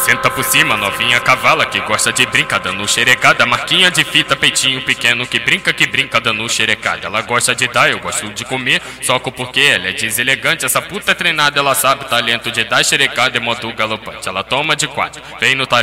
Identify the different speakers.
Speaker 1: Senta por cima, novinha cavala que gosta de brincar dando xerecada. Marquinha de fita, peitinho pequeno que brinca dando xerecada. Ela gosta de dar, eu gosto de comer, soco porque ela é deselegante. Essa puta é treinada, ela sabe o talento de dar xerecada em modo galopante. Ela toma de 4, vem no talento.